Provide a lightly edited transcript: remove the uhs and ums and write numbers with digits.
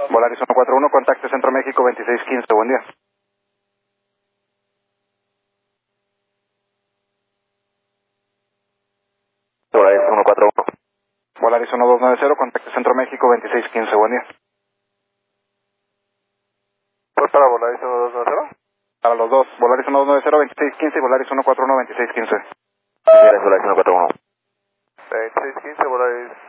Volaris 141, contacte Centro México 2615, buen día. Volaris 141. Volaris 1290, contacte Centro México 2615, buen día. ¿Fue para Volaris 1290? Para los dos, Volaris 1290 2615 y Volaris 141 2615. Volaris 141. 2615, Volaris